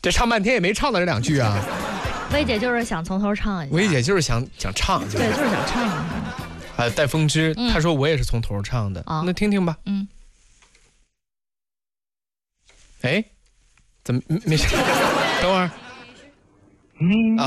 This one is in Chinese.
这唱半天也没唱到这2句啊。 薇姐就是想从头唱一下。 薇姐就是想唱， 对，就是想唱。 戴风之，他说我也是从头唱的，那听听吧。哎，怎么没事？等会儿。